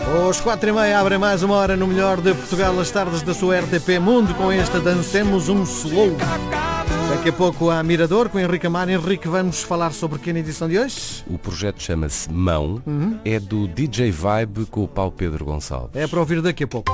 Às 4h30 abrem mais uma hora no melhor de Portugal, as tardes da sua RTP Mundo, com esta Dancemos um Slow. Daqui a pouco há Mirador com Henrique Amaro. Henrique, vamos falar sobre que na edição de hoje? O projeto chama-se Mão, é do DJ Vibe com o Paulo Pedro Gonçalves. É para ouvir daqui a pouco.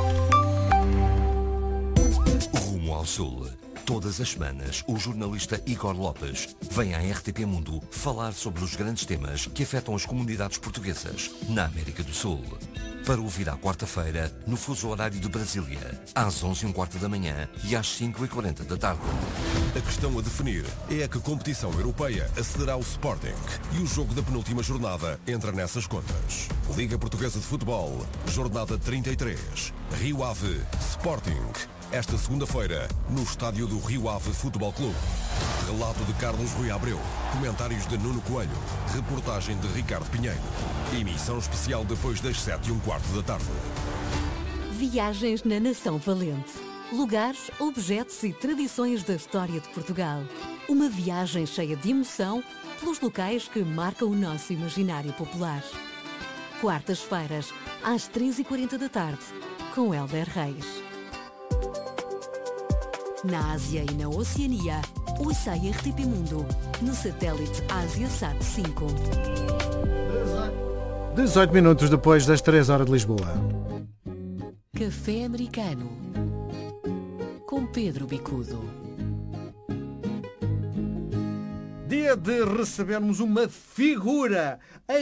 Rumo ao Sul. Todas as semanas, o jornalista Igor Lopes vem à RTP Mundo falar sobre os grandes temas que afetam as comunidades portuguesas na América do Sul. Para ouvir à quarta-feira, no fuso horário de Brasília, às 11h15 da manhã e às 5h40 da tarde. A questão a definir é a que competição europeia acederá ao Sporting, e o jogo da penúltima jornada entra nessas contas. Liga Portuguesa de Futebol, jornada 33, Rio Ave, Sporting. Esta segunda-feira, no estádio do Rio Ave Futebol Clube. Relato de Carlos Rui Abreu, comentários de Nuno Coelho, reportagem de Ricardo Pinheiro. Emissão especial depois das 7h15 da tarde. Viagens na Nação Valente. Lugares, objetos e tradições da história de Portugal. Uma viagem cheia de emoção pelos locais que marcam o nosso imaginário popular. Quartas-feiras, às 3h40 da tarde, com Hélder Reis. Na Ásia e na Oceania, ouça a RTP Mundo, no satélite AsiaSat 5. 18 minutos depois das 3 horas de Lisboa. Café Americano, com Pedro Bicudo. Dia de recebermos uma figura,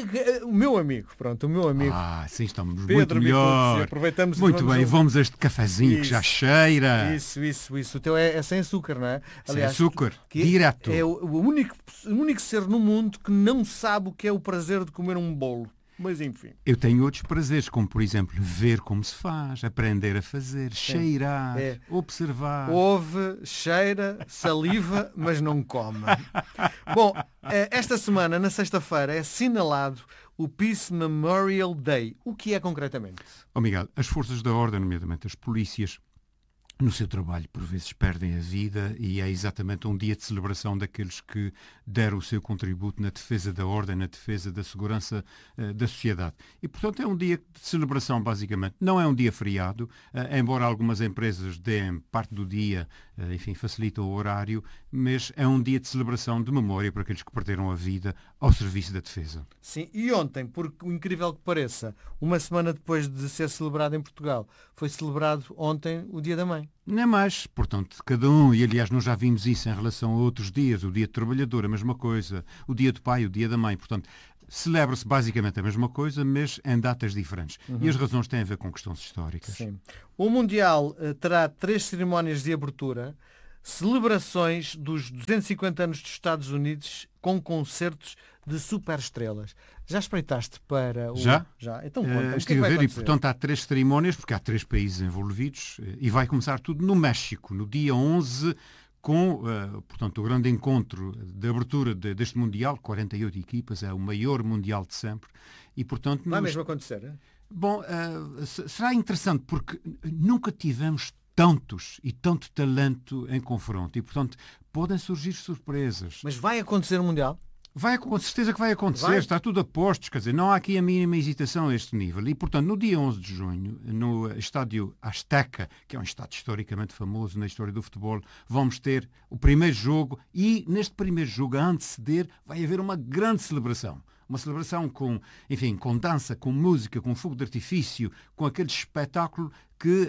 o meu amigo, o meu amigo. Sim, estamos Pedro muito melhor. Bicudo, aproveitamos muito bem, vamos a este cafezinho que já cheira. Isso. O teu é sem açúcar, não é? Aliás, sem açúcar, direto. É o único ser no mundo que não sabe o que é o prazer de comer um bolo. Mas enfim. Eu tenho outros prazeres, como por exemplo ver como se faz, aprender a fazer, cheirar, observar. Ouve, cheira, saliva, mas não come. Bom, esta semana, na sexta-feira, é assinalado o Peace Memorial Day. O que é concretamente? Miguel, as forças da ordem, nomeadamente as polícias, no seu trabalho, por vezes, perdem a vida, e é exatamente um dia de celebração daqueles que deram o seu contributo na defesa da ordem, na defesa da segurança da sociedade. E, portanto, é um dia de celebração, basicamente. Não é um dia feriado, embora algumas empresas deem parte do dia, facilitam o horário, mas é um dia de celebração, de memória para aqueles que perderam a vida ao serviço da defesa. Sim, e ontem, por incrível que pareça, uma semana depois de ser celebrado em Portugal, foi celebrado ontem o Dia da Mãe. Não é mais, portanto, cada um, e aliás nós já vimos isso em relação a outros dias, o Dia do Trabalhador, a mesma coisa, o Dia do Pai, o Dia da Mãe, portanto, celebra-se basicamente a mesma coisa, mas em datas diferentes. E as razões têm a ver com questões históricas. Sim. O Mundial terá 3 cerimónias de abertura, celebrações dos 250 anos dos Estados Unidos com concertos de superestrelas. Já espreitaste para o... Já? Então conta, estive a ver, e portanto há 3 cerimónias, porque há 3 países envolvidos, e vai começar tudo no México, no dia 11, com, portanto, o grande encontro de abertura deste Mundial, 48 equipas, é o maior Mundial de sempre, e portanto... Vai mesmo acontecer, é? Bom, será interessante, porque nunca tivemos tantos e tanto talento em confronto, e portanto podem surgir surpresas. Mas vai acontecer o Mundial? Vai, com certeza que vai acontecer, vai? Está tudo a postos, quer dizer, não há aqui a mínima hesitação a este nível. E, portanto, no dia 11 de junho, no estádio Azteca, que é um estádio historicamente famoso na história do futebol, vamos ter o primeiro jogo, e neste primeiro jogo, a anteceder, vai haver uma grande celebração. Uma celebração com dança, com música, com fogo de artifício, com aquele espetáculo que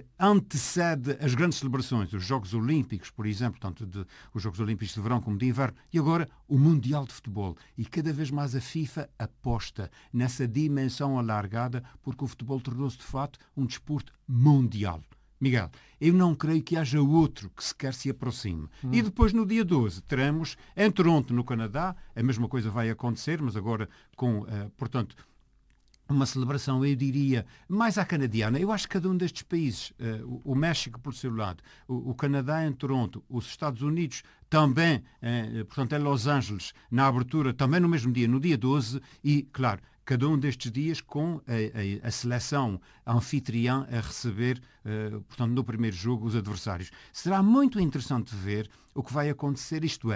antecede as grandes celebrações, os Jogos Olímpicos, por exemplo, tanto os Jogos Olímpicos de verão como de inverno, e agora o Mundial de Futebol. E cada vez mais a FIFA aposta nessa dimensão alargada, porque o futebol tornou-se, de fato, um desporto mundial. Miguel, eu não creio que haja outro que sequer se aproxime. E depois, no dia 12, teremos em Toronto, no Canadá, a mesma coisa vai acontecer, mas agora com, portanto, uma celebração, eu diria, mais à canadiana. Eu acho que cada um destes países, o México por seu lado, o Canadá em Toronto, os Estados Unidos também, portanto, em Los Angeles, na abertura, também no mesmo dia, no dia 12, e, claro, cada um destes dias com a seleção anfitriã a receber, portanto, no primeiro jogo, os adversários. Será muito interessante ver o que vai acontecer, isto é,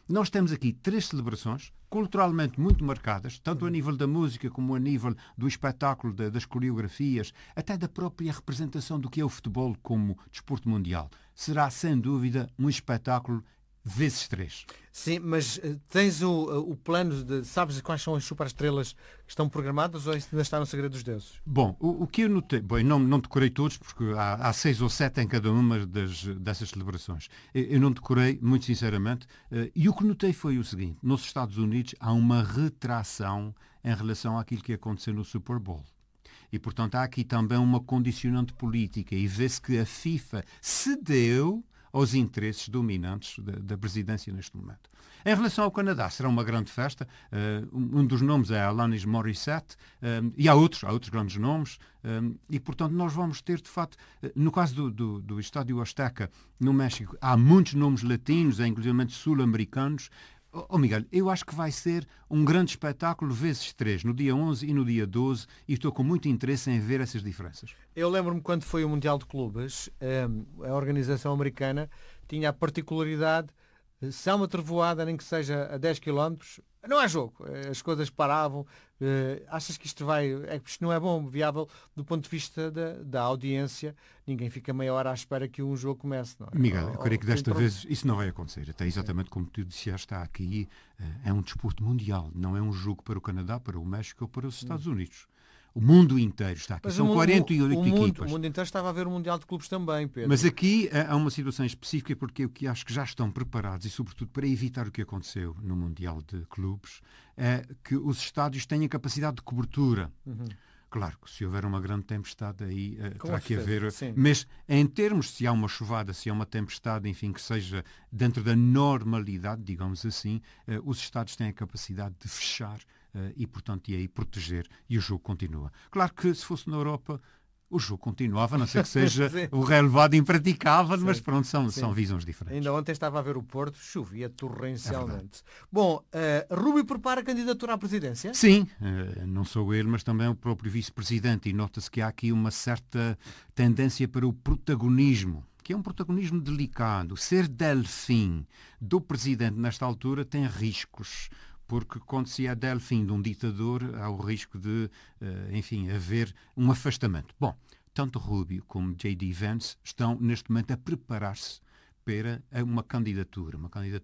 nós temos aqui 3 celebrações culturalmente muito marcadas, tanto a nível da música como a nível do espetáculo, das coreografias, até da própria representação do que é o futebol como desporto mundial. Será, sem dúvida, um espetáculo vezes 3. Sim, mas tens o plano de... Sabes quais são as superestrelas que estão programadas ou isso ainda está no segredo dos deuses? Bom, o que eu notei... Bom, não decorei todos, porque há 6 ou 7 em cada uma dessas celebrações. Eu não decorei, muito sinceramente, e o que notei foi o seguinte. Nos Estados Unidos há uma retração em relação àquilo que aconteceu no Super Bowl. E, portanto, há aqui também uma condicionante política e vê-se que a FIFA cedeu aos interesses dominantes da presidência neste momento. Em relação ao Canadá, será uma grande festa. Um dos nomes é Alanis Morissette e há outros grandes nomes. E, portanto, nós vamos ter, de facto, no caso do Estádio Azteca, no México, há muitos nomes latinos, inclusive sul-americanos. Miguel, eu acho que vai ser um grande espetáculo vezes 3, no dia 11 e no dia 12, e estou com muito interesse em ver essas diferenças. Eu lembro-me quando foi o Mundial de Clubes, a organização americana tinha a particularidade, se há uma trevoada, nem que seja a 10 km, não há jogo, as coisas paravam. Achas que isto não é bom, viável do ponto de vista da audiência? Ninguém fica meia hora à espera que um jogo comece, não é? Miguel, eu creio que desta vez isso não vai acontecer. Até exatamente como tu disseste, está aqui, é um desporto mundial, não é um jogo para o Canadá, para o México ou para os Estados Unidos. O mundo inteiro está aqui. São 48 equipas. O mundo inteiro estava a ver o Mundial de Clubes também, Pedro. Mas aqui há uma situação específica porque eu acho que já estão preparados e, sobretudo, para evitar o que aconteceu no Mundial de Clubes, é que os estádios tenham capacidade de cobertura. Claro que se houver uma grande tempestade aí terá que haver... Sim. Mas em termos, se há uma chuvada, se há uma tempestade, enfim, que seja dentro da normalidade, digamos assim, os estádios têm a capacidade de fechar e, portanto, e aí proteger, e o jogo continua. Claro que se fosse na Europa, o jogo continuava, a não ser que seja o relevado impraticável, mas pronto, são visões diferentes. Ainda ontem estava a ver o Porto, chovia torrencialmente. Bom, Rubio prepara a candidatura à presidência? Sim, não sou ele, mas também o próprio vice-presidente, e nota-se que há aqui uma certa tendência para o protagonismo, que é um protagonismo delicado. Ser delfim do presidente nesta altura tem riscos, porque quando se é delfim de um ditador, há o risco de, enfim, haver um afastamento. Bom, tanto Rubio como J.D. Vance estão, neste momento, a preparar-se para uma candidatura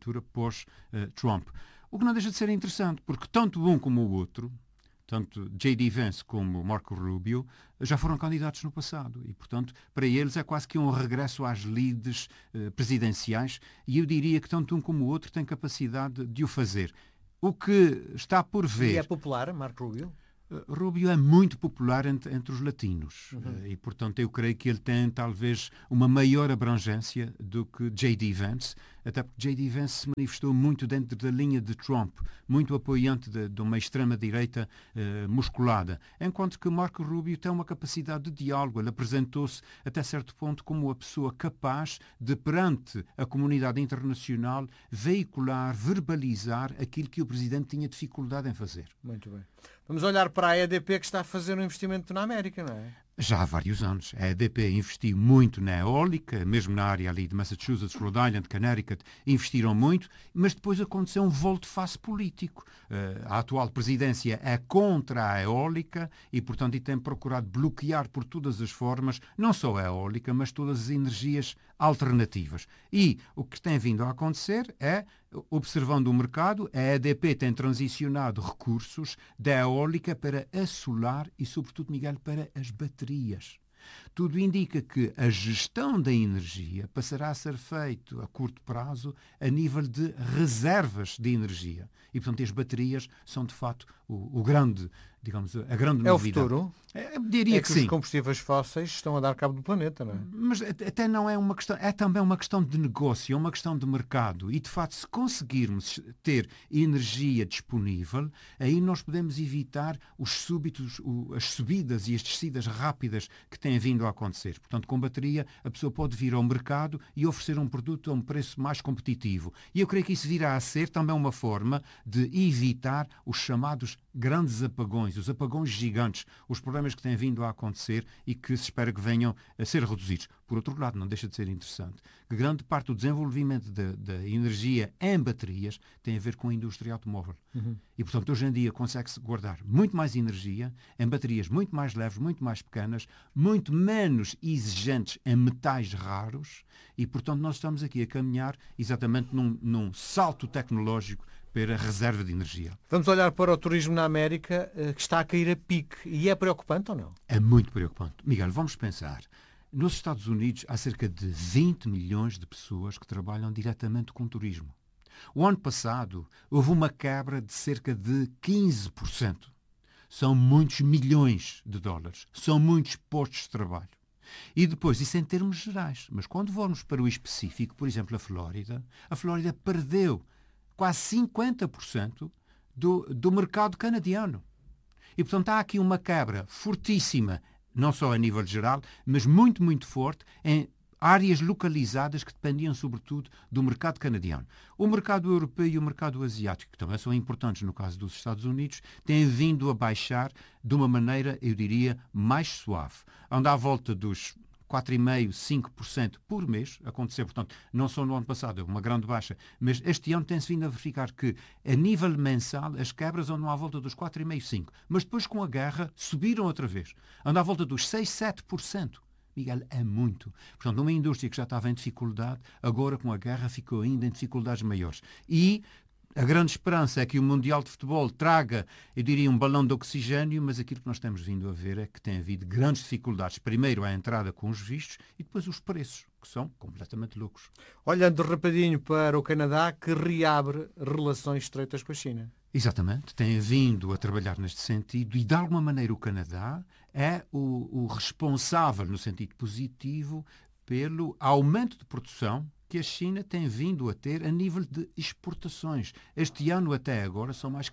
pós-Trump. O que não deixa de ser interessante, porque tanto um como o outro, tanto J.D. Vance como Marco Rubio, já foram candidatos no passado e, portanto, para eles é quase que um regresso às lides presidenciais, e eu diria que tanto um como o outro têm capacidade de o fazer. O que está por ver... E é popular, Marco Rubio? Rubio é muito popular entre os latinos e, portanto, eu creio que ele tem talvez uma maior abrangência do que J.D. Vance, até porque J.D. Vance se manifestou muito dentro da linha de Trump, muito apoiante de uma extrema-direita musculada, enquanto que Marco Rubio tem uma capacidade de diálogo. Ele apresentou-se até certo ponto como a pessoa capaz de, perante a comunidade internacional, veicular, verbalizar aquilo que o Presidente tinha dificuldade em fazer. Muito bem. Vamos olhar para a EDP, que está a fazer um investimento na América, não é? Já há vários anos. A EDP investiu muito na eólica, mesmo na área ali de Massachusetts, Rhode Island, Connecticut, investiram muito, mas depois aconteceu um volte-face político. A atual presidência é contra a eólica e, portanto, tem procurado bloquear por todas as formas, não só a eólica, mas todas as energias alternativas. E o que tem vindo a acontecer é, observando o mercado, a EDP tem transicionado recursos da eólica para a solar e, sobretudo, Miguel, para as baterias. Tudo indica que a gestão da energia passará a ser feita a curto prazo a nível de reservas de energia. E, portanto, as baterias são, de facto, o grande, digamos, a grande novidade. É o futuro? Eu diria que sim. Os combustíveis fósseis estão a dar cabo do planeta, não é? Mas até não é uma questão, é também uma questão de negócio, é uma questão de mercado. E, de facto, se conseguirmos ter energia disponível, aí nós podemos evitar os súbitos, as subidas e as descidas rápidas que têm vindo a acontecer. Portanto, com bateria, a pessoa pode vir ao mercado e oferecer um produto a um preço mais competitivo. E eu creio que isso virá a ser também uma forma de evitar os chamados grandes apagões, os apagões gigantes, os problemas que têm vindo a acontecer e que se espera que venham a ser reduzidos. Por outro lado, não deixa de ser interessante que grande parte do desenvolvimento da energia em baterias tem a ver com a indústria automóvel. E, portanto, hoje em dia consegue-se guardar muito mais energia em baterias muito mais leves, muito mais pequenas, muito menos exigentes em metais raros e, portanto, nós estamos aqui a caminhar exatamente num salto tecnológico para a reserva de energia. Vamos olhar para o turismo na América, que está a cair a pique. E é preocupante ou não? É muito preocupante. Miguel, vamos pensar. Nos Estados Unidos há cerca de 20 milhões de pessoas que trabalham diretamente com turismo. O ano passado houve uma quebra de cerca de 15%. São muitos milhões de dólares. São muitos postos de trabalho. E depois, isso em termos gerais. Mas quando formos para o específico, por exemplo, a Flórida perdeu quase 50% do mercado canadiano. E, portanto, há aqui uma quebra fortíssima, não só a nível geral, mas muito, muito forte em áreas localizadas que dependiam, sobretudo, do mercado canadiano. O mercado europeu e o mercado asiático, que também são importantes no caso dos Estados Unidos, têm vindo a baixar de uma maneira, eu diria, mais suave. Anda à volta dos 4,5%, 5% por mês acontecer. Portanto, não só no ano passado, é uma grande baixa, mas este ano tem-se vindo a verificar que, a nível mensal, as quebras andam à volta dos 4,5%, 5%. Mas depois, com a guerra, subiram outra vez. Andam à volta dos 6, 7%. Miguel, é muito. Portanto, uma indústria que já estava em dificuldade, agora com a guerra ficou ainda em dificuldades maiores. E a grande esperança é que o Mundial de Futebol traga, eu diria, um balão de oxigênio, mas aquilo que nós temos vindo a ver é que tem havido grandes dificuldades. Primeiro a entrada com os vistos e depois os preços, que são completamente loucos. Olhando rapidinho para o Canadá, que reabre relações estreitas com a China. Exatamente, tem vindo a trabalhar neste sentido e, de alguma maneira, o Canadá é o responsável, no sentido positivo, pelo aumento de produção que a China tem vindo a ter a nível de exportações. Este ano, até agora, são mais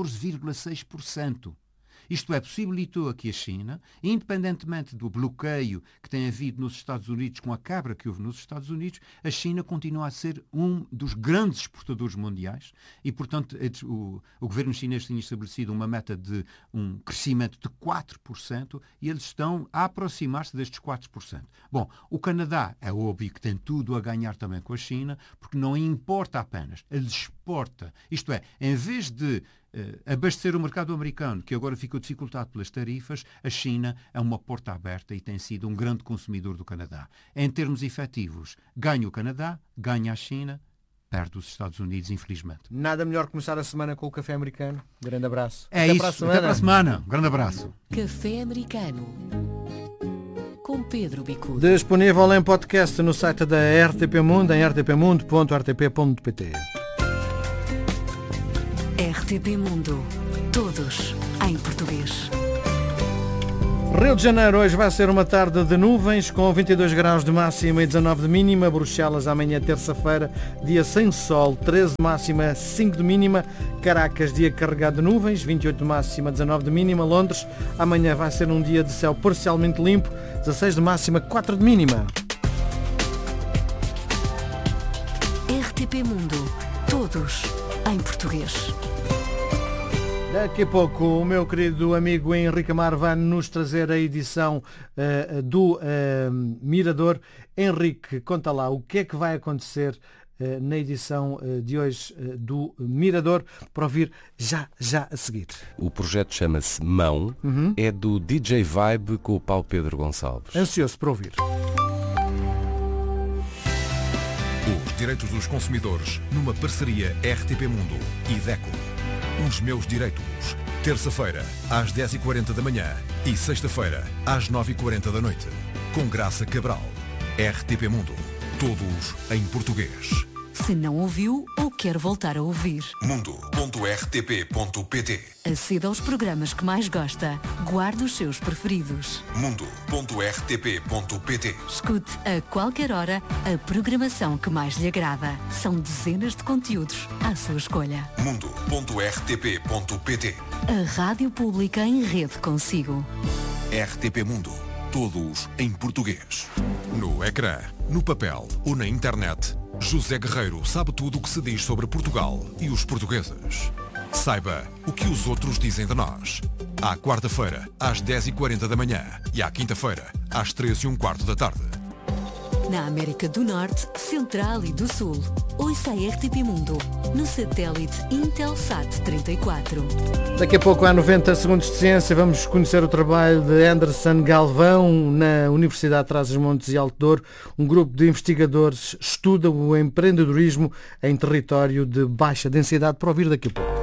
14,6%. Isto é, possibilitou a que a China, independentemente do bloqueio que tem havido nos Estados Unidos, com a quebra que houve nos Estados Unidos, a China continua a ser um dos grandes exportadores mundiais e, portanto, o governo chinês tinha estabelecido uma meta de um crescimento de 4% e eles estão a aproximar-se destes 4%. Bom, o Canadá é óbvio que tem tudo a ganhar também com a China, porque não importa apenas, ele exporta. Isto é, em vez de abastecer o mercado americano, que agora ficou dificultado pelas tarifas, a China é uma porta aberta e tem sido um grande consumidor do Canadá. Em termos efetivos, ganha o Canadá, ganha a China, perde os Estados Unidos, infelizmente. Nada melhor começar a semana com o café americano. Grande abraço. É isso, até para a semana. Grande abraço. Café Americano com Pedro Bicudo. Disponível em podcast no site da RTP Mundo, em rtpmundo.rtp.pt. RTP Mundo. Todos em português. Rio de Janeiro hoje vai ser uma tarde de nuvens com 22 graus de máxima e 19 de mínima. Bruxelas amanhã terça-feira, dia sem sol, 13 de máxima, 5 de mínima. Caracas, dia carregado de nuvens, 28 de máxima, 19 de mínima. Londres, amanhã vai ser um dia de céu parcialmente limpo, 16 de máxima, 4 de mínima. RTP Mundo. Todos em português. Daqui a pouco o meu querido amigo Henrique Amar vai nos trazer a edição do Mirador. Henrique, conta lá o que é que vai acontecer na edição de hoje do Mirador, para ouvir já a seguir. O projeto chama-se Mão, é do DJ Vibe com o Paulo Pedro Gonçalves. Ansioso para ouvir. Os direitos dos consumidores numa parceria RTP Mundo e DECO. Os meus direitos. Terça-feira, às 10h40 da manhã e sexta-feira, às 9h40 da noite. Com Graça Cabral. RTP Mundo. Todos em português. Se não ouviu ou quer voltar a ouvir, mundo.rtp.pt. aceda aos programas que mais gosta. Guarde os seus preferidos. mundo.rtp.pt. Escute a qualquer hora a programação que mais lhe agrada. São dezenas de conteúdos à sua escolha. mundo.rtp.pt. A Rádio Pública em rede consigo. RTP Mundo. Todos em português. No ecrã, no papel ou na internet, José Guerreiro sabe tudo o que se diz sobre Portugal e os portugueses. Saiba o que os outros dizem de nós. À quarta-feira, às 10h40 da manhã e à quinta-feira, às 13h15 da tarde. Na América do Norte, Central e do Sul. Ouça a RTP Mundo, no satélite Intelsat 34. Daqui a pouco há 90 segundos de ciência. Vamos conhecer o trabalho de Anderson Galvão na Universidade de Trás-os-Montes e Alto Douro. Um grupo de investigadores estuda o empreendedorismo em território de baixa densidade. Para ouvir daqui a pouco.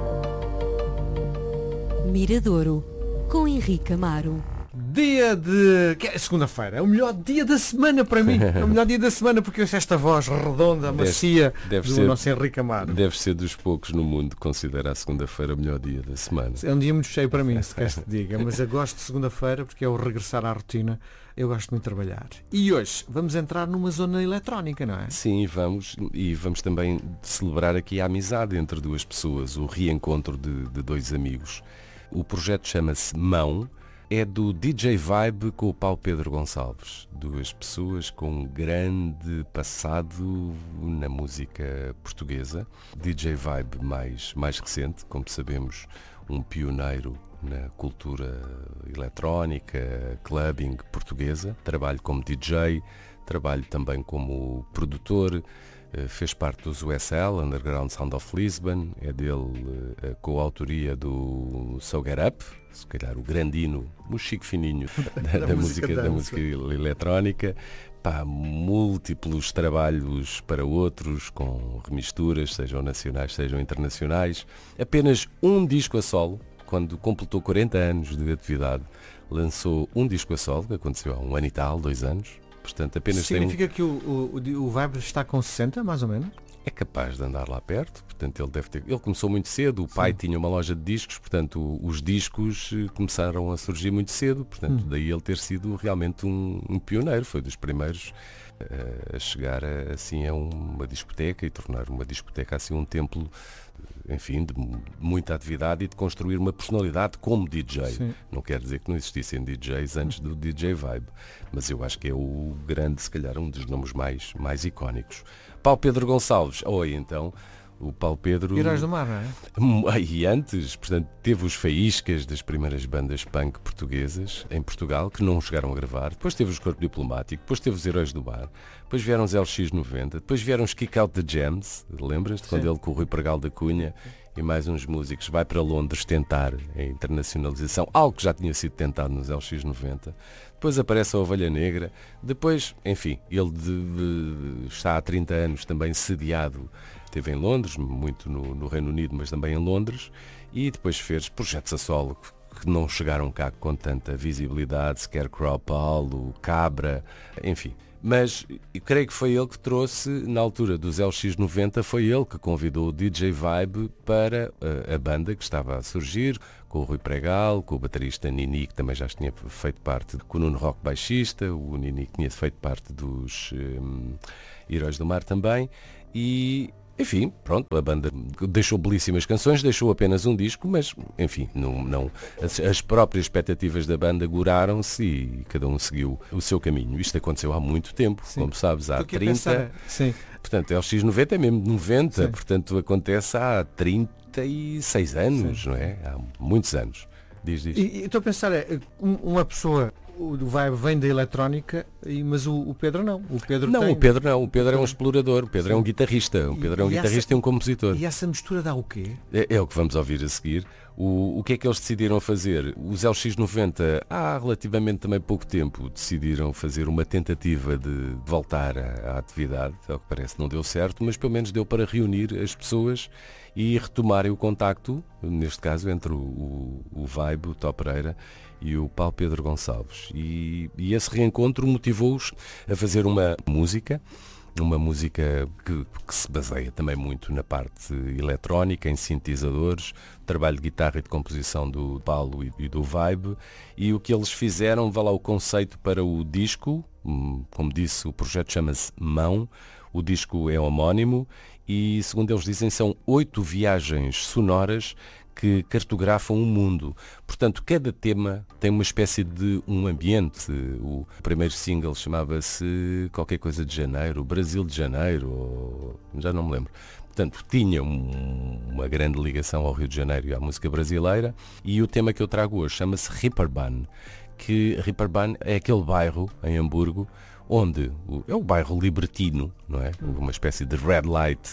Miradouro, com Henrique Amaro. Dia de... que é segunda-feira. É o melhor dia da semana para mim. É o melhor dia da semana porque eu ouço esta voz redonda, macia do nosso Henrique Amaro. Deve ser dos poucos no mundo que considera a segunda-feira o melhor dia da semana. É um dia muito cheio para mim, se queres te diga. Mas eu gosto de segunda-feira porque é o regressar à rotina. Eu gosto muito de trabalhar. E hoje vamos entrar numa zona eletrónica, não é? Sim, vamos. E vamos também celebrar aqui a amizade entre duas pessoas, o reencontro de dois amigos. O projeto chama-se Mão. É do DJ Vibe com o Paulo Pedro Gonçalves. Duas pessoas com um grande passado na música portuguesa. DJ Vibe mais recente, como sabemos, um pioneiro na cultura eletrónica, clubbing portuguesa. Trabalho como DJ, trabalho também como produtor. Fez parte dos USL, Underground Sound of Lisbon. É dele a coautoria do So Get Up, se calhar o grandino, o chico fininho da música eletrónica. Múltiplos trabalhos para outros, com remisturas, sejam nacionais, sejam internacionais. Apenas um disco a solo, quando completou 40 anos de atividade, lançou um disco a solo, que aconteceu há 1 ano e tal, 2 anos. Portanto, apenas significa que o Vibe está com 60, mais ou menos? É capaz de andar lá perto, portanto ele começou muito cedo, o pai tinha uma loja de discos, portanto os discos começaram a surgir muito cedo, portanto daí ele ter sido realmente um pioneiro, foi dos primeiros a chegar assim a uma discoteca e tornar uma discoteca assim um templo, enfim, de muita atividade e de construir uma personalidade como DJ. Sim. Não quer dizer que não existissem DJs antes do DJ Vibe, mas eu acho que é o grande, se calhar, um dos nomes mais icónicos. Paulo Pedro Gonçalves, então, o Paulo Pedro... Heróis do Mar, não é? E antes, portanto, teve os faíscas das primeiras bandas punk portuguesas em Portugal, que não chegaram a gravar. Depois teve os Corpo Diplomático, depois teve os Heróis do Mar, depois vieram os LX90, depois vieram os Kick Out the Jams, lembras-te? Quando ele com o Rui Pregal da Cunha e mais uns músicos vai para Londres tentar a internacionalização, algo que já tinha sido tentado nos LX90. Depois aparece a Ovelha Negra, depois, enfim, ele está há 30 anos também sediado, esteve em Londres, muito no Reino Unido, mas também em Londres, e depois fez projetos a solo que não chegaram cá com tanta visibilidade, Scarecrow Paulo, Cabra, enfim. Mas eu creio que foi ele que trouxe, na altura dos LX90, foi ele que convidou o DJ Vibe para a banda que estava a surgir, com o Rui Pregal, com o baterista Nini, que também já tinha feito parte, com o Nuno Rock baixista, o Nini que tinha feito parte dos Heróis do Mar também, e... Enfim, pronto, a banda deixou belíssimas canções, deixou apenas um disco, mas, enfim, as próprias expectativas da banda goraram-se e cada um seguiu o seu caminho. Isto aconteceu há muito tempo, sim. Como sabes, há 30. Sim. Portanto, LX90 é mesmo 90, sim. Portanto, acontece há 36 anos, sim. Não é? Há muitos anos. Diz. E estou a pensar, uma pessoa... O Vibe vem da eletrónica, mas o Pedro não. O Pedro é um explorador, o Pedro sim. É um guitarrista. O Pedro é um guitarrista e um compositor. E essa mistura dá o quê? É o que vamos ouvir a seguir. O que é que eles decidiram fazer? Os LX90, há relativamente também pouco tempo, decidiram fazer uma tentativa de voltar à atividade. Ao que parece não deu certo, mas pelo menos deu para reunir as pessoas e retomarem o contacto, neste caso entre o Vibe, o Tó Pereira e o Paulo Pedro Gonçalves. E esse reencontro motivou-os a fazer uma música que se baseia também muito na parte eletrónica, em sintetizadores, trabalho de guitarra e de composição do Paulo e do Vibe, e o que eles fizeram, vá lá o conceito para o disco, como disse, o projeto chama-se Mão, o disco é homónimo e, segundo eles dizem, são 8 viagens sonoras que cartografam o mundo. Portanto, cada tema tem uma espécie de um ambiente. O primeiro single chamava-se qualquer coisa de janeiro, Brasil de Janeiro, ou... já não me lembro. Portanto, tinha uma grande ligação ao Rio de Janeiro e à música brasileira. E o tema que eu trago hoje chama-se Reeperbahn, que Reeperbahn é aquele bairro em Hamburgo onde é o bairro libertino, não é? Uma espécie de red light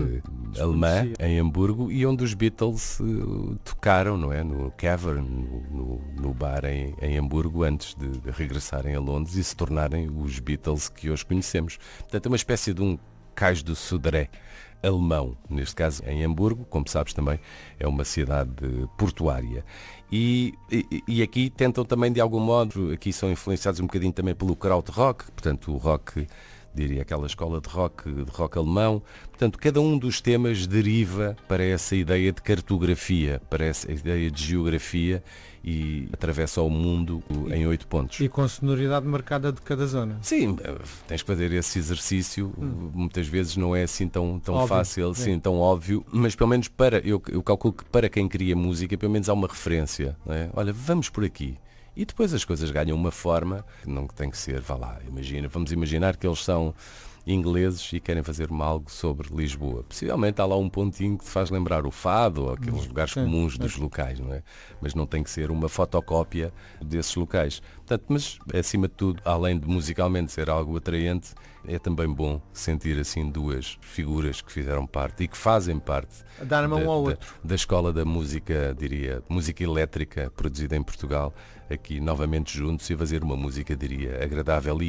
alemã em Hamburgo, e onde os Beatles tocaram, não é? No Cavern, no bar em Hamburgo, antes de regressarem a Londres e se tornarem os Beatles que hoje conhecemos. Portanto, é uma espécie de um Cais do Sodré alemão, neste caso em Hamburgo, como sabes também é uma cidade portuária. E aqui tentam também, de algum modo, aqui são influenciados um bocadinho também pelo krautrock, portanto o rock, diria aquela escola de rock alemão. Portanto, cada um dos temas deriva para essa ideia de cartografia, para essa ideia de geografia, e atravessa o mundo em 8 pontos. E com sonoridade marcada de cada zona. Sim, tens que fazer esse exercício, muitas vezes não é assim tão óbvio, fácil, assim, tão óbvio, mas pelo menos eu calculo que para quem cria música, pelo menos há uma referência, não é? Olha, vamos por aqui. E depois as coisas ganham uma forma que não tem que ser, vamos imaginar que eles são ingleses e querem fazer algo sobre Lisboa. Possivelmente há lá um pontinho que te faz lembrar o fado ou aqueles lugares comuns dos locais, não é? Mas não tem que ser uma fotocópia desses locais. Portanto, mas acima de tudo, além de musicalmente ser algo atraente, é também bom sentir assim duas figuras que fizeram parte e que fazem parte dar a mão ao outro da escola da música, diria, música elétrica produzida em Portugal, aqui novamente juntos, e fazer uma música, diria, agradável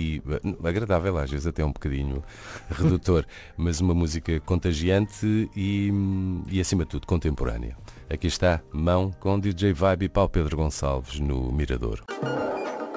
às vezes até um bocadinho redutor, mas uma música contagiante e acima de tudo contemporânea. Aqui está Mão com DJ Vibe e Paulo Pedro Gonçalves no Mirador.